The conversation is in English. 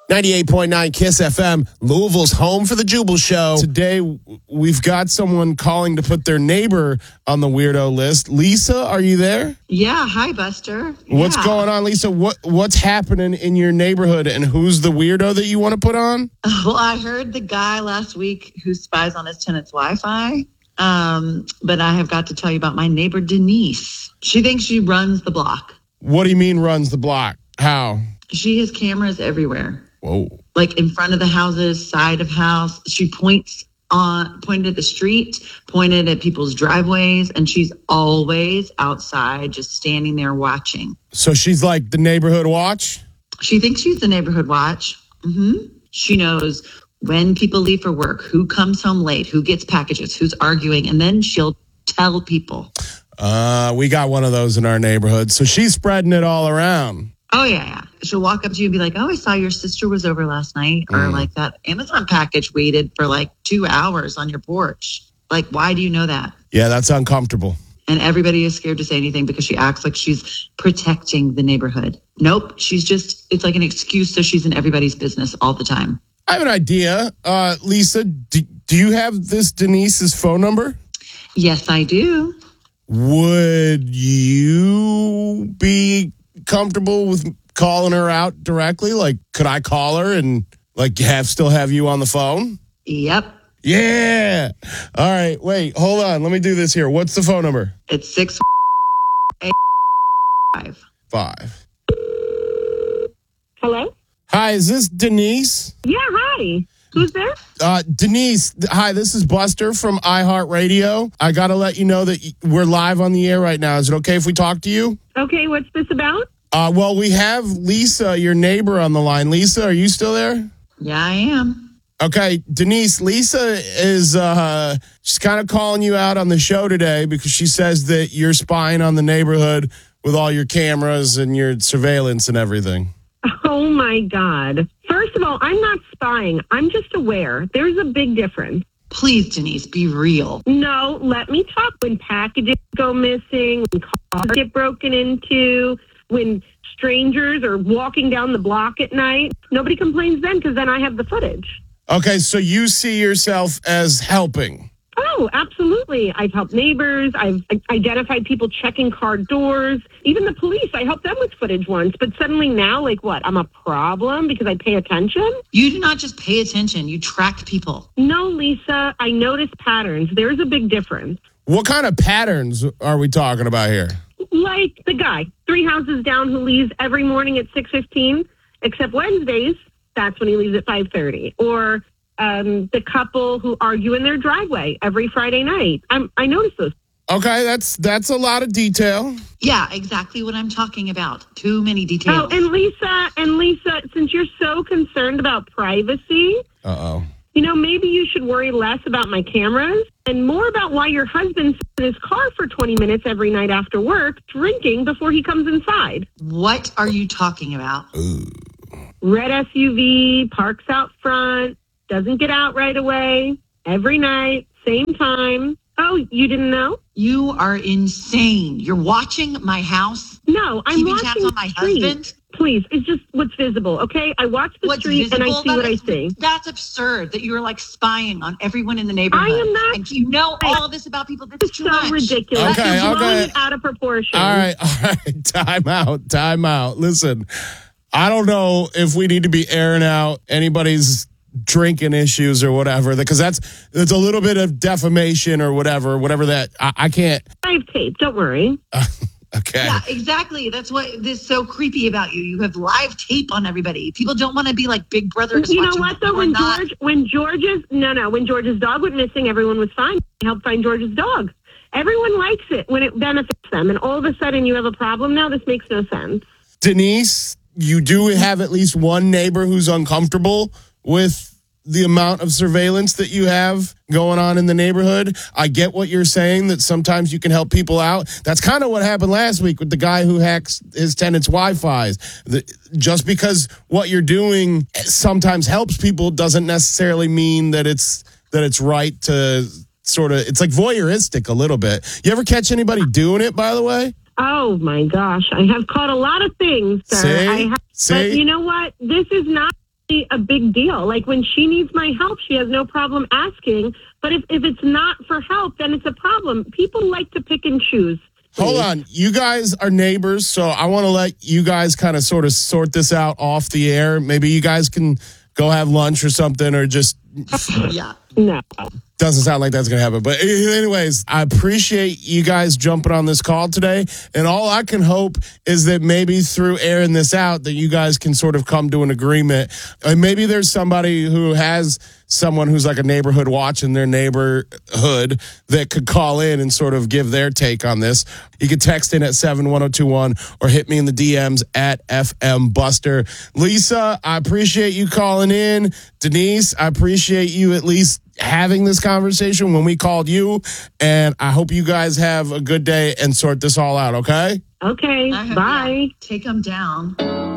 98.9 KISS FM, Louisville's home for the Jubal Show. Today, we've got someone calling to put their neighbor on the weirdo list. Lisa, are you there? Yeah. Hi, Buster. What's going on, Lisa? What's happening in your neighborhood, and who's the weirdo that you want to put on? Well, I heard the guy last week who spies on his tenant's Wi-Fi. But I have got to tell you about my neighbor, Denise. She thinks she runs the block. What do you mean runs the block? How? She has cameras everywhere. Whoa. Like in front of the houses, side of house. She pointed at the street, pointed at people's driveways, and she's always outside just standing there watching. So she's like the neighborhood watch? She thinks she's the neighborhood watch. She knows when people leave for work, who comes home late, who gets packages, who's arguing, and then she'll tell people. We got one of those in our neighborhood. So she's spreading it all around. Oh, yeah. She'll walk up to you and be like, oh, I saw your sister was over last night. Or like that Amazon package waited for like 2 hours on your porch. Like, why do you know that? Yeah, that's uncomfortable. And everybody is scared to say anything because she acts like she's protecting the neighborhood. Nope. It's like an excuse so she's in everybody's business all the time. I have an idea. Lisa, do you have this Denise's phone number? Yes, I do. Would you be comfortable with calling her out directly? Like, could I call her and like still have you on the phone? Yep. Yeah. All right. Wait, hold on. Let me do this here. What's the phone number? It's 685. Hello? Hi, is this Denise? Yeah, hi. Who's there? Denise, hi, this is Buster from iHeartRadio. I got to let you know that we're live on the air right now. Is it okay if we talk to you? Okay, what's this about? Well, we have Lisa, your neighbor, on the line. Lisa, are you still there? Yeah, I am. Okay, Denise, Lisa is she's kind of calling you out on the show today because she says that you're spying on the neighborhood with all your cameras and your surveillance and everything. Oh, my God. First of all, I'm not spying. I'm just aware. There's a big difference. Please, Denise, be real. No, let me talk. When packages go missing, when cars get broken into, when strangers are walking down the block at night, nobody complains then because then I have the footage. Okay, so you see yourself as helping. Oh, absolutely. I've helped neighbors. I've identified people checking car doors. Even the police, I helped them with footage once. But suddenly now, like what? I'm a problem because I pay attention? You do not just pay attention. You track people. No, Lisa. I notice patterns. There's a big difference. What kind of patterns are we talking about here? Like the guy 3 houses down who leaves every morning at 6:15, except Wednesdays. That's when he leaves at 5:30. Or the couple who argue in their driveway every Friday night. I notice those. Okay, that's a lot of detail. Yeah, exactly what I'm talking about. Too many details. Oh, and Lisa, since you're so concerned about privacy, maybe you should worry less about my cameras and more about why your husband sits in his car for 20 minutes every night after work drinking before he comes inside. What are you talking about? Red SUV, parks out front, doesn't get out right away, every night, same time. Oh, you didn't know? You are insane. You're watching my house? No, I'm keeping watching tabs on my husband? Please, it's just what's visible, okay? I watch the street and I see what I see. That's absurd that you're like spying on evereverone in the neighborhood. I am not. And you know all of this about people. This is too much. So ridiculous. Okay, You're blowing it out of proportion. All right. Time out. Listen, I don't know if we need to be airing out anybody's drinking issues or whatever, because it's a little bit of defamation or whatever that I can't. I have tape. Don't worry. Okay. Yeah, exactly. That's what is so creepy about you. You have live tape on everybody. People don't want to be like Big Brother. You know what though? When George's dog went missing, everyone was fine. I helped find George's dog. Everyone likes it when it benefits them, and all of a sudden you have a problem now. This makes no sense. Denise, you do have at least one neighbor who's uncomfortable with the amount of surveillance that you have going on in the neighborhood. I get what you're saying, that sometimes you can help people out. That's kind of what happened last week with the guy who hacks his tenants' Wi-Fi's. Just because what you're doing sometimes helps people doesn't necessarily mean that it's right to sort of, it's like voyeuristic a little bit. You ever catch anybody doing it, by the way? Oh, my gosh. I have caught a lot of things, sir. See? But you know what? This is not a big deal. Like when she needs my help, she has no problem asking. But if it's not for help, then it's a problem. People like to pick and choose. Hold on. You guys are neighbors, so I want to let you guys kind of sort this out off the air. Maybe you guys can go have lunch or something, or just... Yeah. No. Doesn't sound like that's going to happen. But anyways, I appreciate you guys jumping on this call today. And all I can hope is that maybe through airing this out, that you guys can sort of come to an agreement. And maybe there's somebody who has someone who's like a neighborhood watch in their neighborhood that could call in and sort of give their take on this. You can text in at 71021 or hit me in the DMs at FM Buster. Lisa, I appreciate you calling in. Denise, I appreciate you at least having this conversation when we called you. And I hope you guys have a good day and sort this all out, okay? Okay, bye. Take them down.